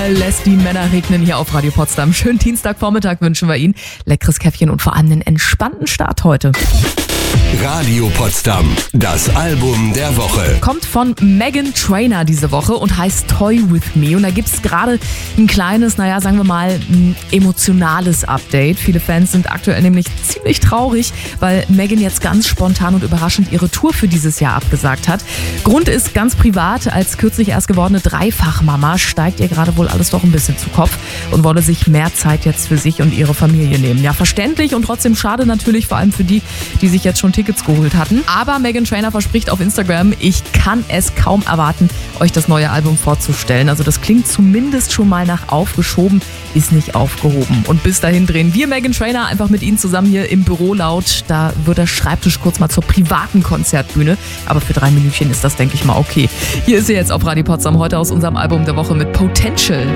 lässt die Männer regnen hier auf Radio Potsdam. Schönen Dienstagvormittag wünschen wir Ihnen. Leckeres Käffchen und vor allem einen entspannten Start heute. Radio Potsdam, das Album der Woche. Kommt von Meghan Trainor diese Woche und heißt Toy With Me. Und da gibt es gerade ein kleines, sagen wir mal, ein emotionales Update. Viele Fans sind aktuell nämlich ziemlich traurig, weil Meghan jetzt ganz spontan und überraschend ihre Tour für dieses Jahr abgesagt hat. Grund ist ganz privat. Als kürzlich erst gewordene Dreifachmama steigt ihr gerade wohl alles doch ein bisschen zu Kopf und wolle sich mehr Zeit jetzt für sich und ihre Familie nehmen. Ja, verständlich und trotzdem schade natürlich, vor allem für die sich jetzt schon Tickets geholt hatten. Aber Meghan Trainor verspricht auf Instagram, ich kann es kaum erwarten, euch das neue Album vorzustellen. Also das klingt zumindest schon mal nach aufgeschoben, ist nicht aufgehoben. Und bis dahin drehen wir Meghan Trainor einfach mit Ihnen zusammen hier im Büro laut. Da wird der Schreibtisch kurz mal zur privaten Konzertbühne. Aber für 3 Minütchen ist das, denke ich mal, okay. Hier ist sie jetzt auf Radio Potsdam heute aus unserem Album der Woche mit Potential.